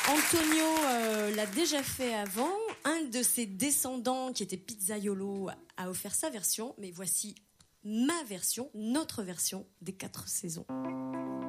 Antonio l'a déjà fait avant. Un de ses descendants, qui était Pizzaiolo, a offert sa version. Mais voici ma version, notre version des 4 saisons.